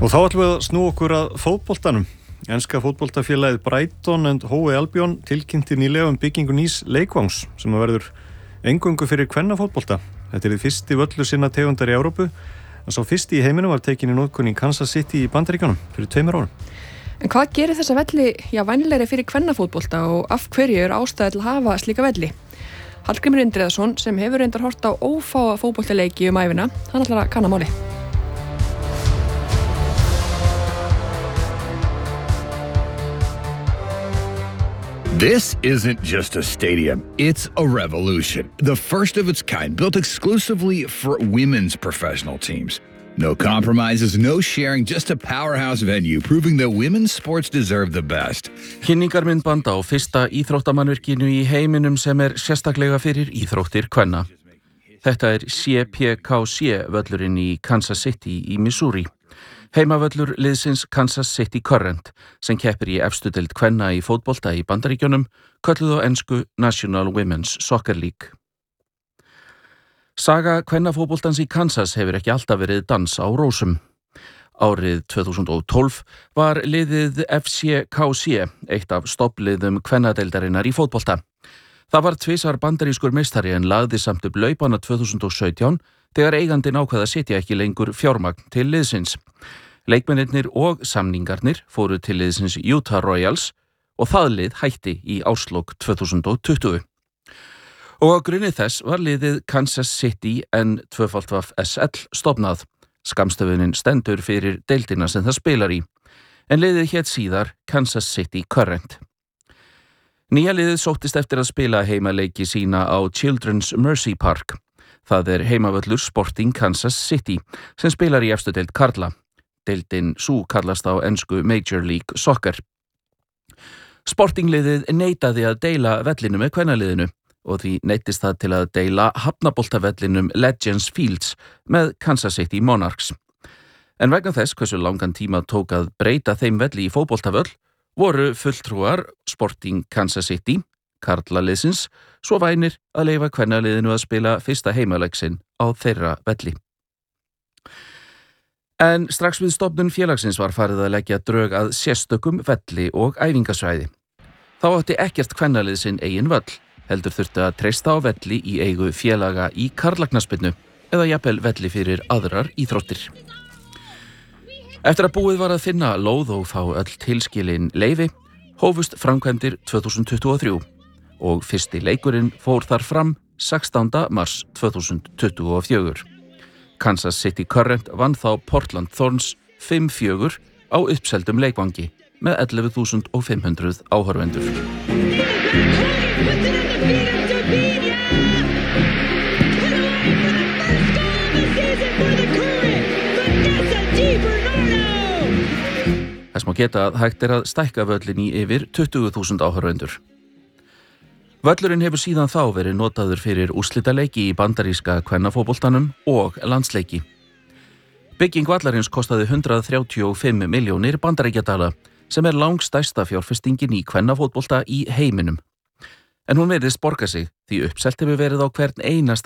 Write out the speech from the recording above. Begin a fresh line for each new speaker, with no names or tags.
Og þá ætlum við að snúa okkur að fótboltanum. Enska fótboltafélagið Brighton and Hove Albion tilkynnti nýlega byggingu nýs leikvangs sem verður eingöngu fyrir kvennafótbolta. Þetta er fyrsti völlur sinna tegundar í Evrópu, en sá fyrsti í heiminum var tekin í notkun í Kansas City í Bandaríkjunum fyrir 2 árum.
En hvað gerir þessa velli vænlegri fyrir kvennafótbolta og af hverju ástæða til að hafa slíka velli? Hallgrímur Indriðason, sem hefur reyndar horft á ófáa fótboltaleiki ævina, hann ætlar að kanna máli.
This isn't just a stadium, it's a revolution. The first of its kind, built exclusively for women's professional teams. No compromises, no sharing, just a powerhouse venue, proving that women's sports deserve the best.
Kynningarmyndband á fyrsta íþróttamannvirkinu í heiminum sem sérstaklega fyrir íþróttir kvenna. Þetta CPKC völlurinn í Kansas City í Missouri. Heimavöllur liðsins Kansas City Current sem keppir í efstu deild kvenna í fótbolta í Bandaríkjunum, kölluð á ensku National Women's Soccer League. Saga kvennafótboltans í Kansas hefur ekki alltaf verið dans á rósum. Árið 2012 var liðið FCKC eitt af stofnliðum kvennadeildarinnar í fótbolta. Það var tvisvar bandarískur meistari en lagði samt upp laupana 2017 þegar eigandinn ákvað að setja ekki lengur fjármagn til liðsins. Leikmennirnir og samningarnir fóru til liðsins Utah Royals og það lið hætti í árslok 2020. Og á grunni þess var liðið Kansas City N2FSL stofnað. Skammstöfunin stendur fyrir deildina sem það spilar í, en liðið hét síðar Kansas City Current. Nýja liðið sóttist eftir að spila heimaleiki sína á Children's Mercy Park. Það heimavöllur Sporting Kansas City sem spilar í efstu deild karla. Deildin sú kallast á ensku Major League Soccer. Sportingliðið neitaði að deila vellinu með kvennaliðinu og því neyddist það til að deila hafnaboltavellinum Legends Fields með Kansas City Monarchs. En vegna þess hversu langan tíma tók að breyta þeim velli í fótboltavöll voru fulltrúar Sporting Kansas City, karlaliðsins, svo vænir að leyfa kvennaliðinu að spila fyrsta heimaleik sinn á þeirra velli. En strax við stofnun félagsins var farið að leggja drög að sérstökum velli og æfingasvæði. Þá átti ekkert kvennalið sinn eigin völl, heldur þurfti að treysta á velli í eigu félaga í karlaknattspyrnu eða jafnvel velli fyrir aðrar íþróttir. Eftir að búið var að finna lóð og fá öll tilskilin leyfi, hófust framkvæmdir 2023 og fyrsti leikurinn fór þar fram 16. mars 2024. Kansas City Current vann þá Portland Thorns 5-4 á uppseldum leikvangi með 11.500 áhorfendur. Þess má geta að hægt að stækka völlin í yfir 20.000 áhorfendur. Völlurinn hefur síðan þá verið notaður fyrir úrslitaleiki í bandaríska kvennafótboltanum og landsleiki. Bygging vallarins kostaði 135 milljónir bandaríkjadala sem langstærsta fjárfestingin í kvennafótbolta í heiminum. En hún virðist borga sig því uppselt hefur verið á hvern einasta